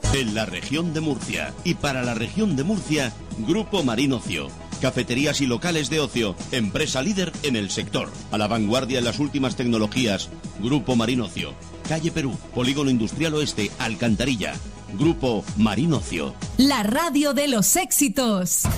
En la región de Murcia y para la región de Murcia, Grupo Marín Ocio. Cafeterías y locales de ocio, empresa líder en el sector. A la vanguardia en las últimas tecnologías, Grupo Marín Ocio. Calle Perú, Polígono Industrial Oeste, Alcantarilla. Grupo Marín Ocio. La radio de los éxitos.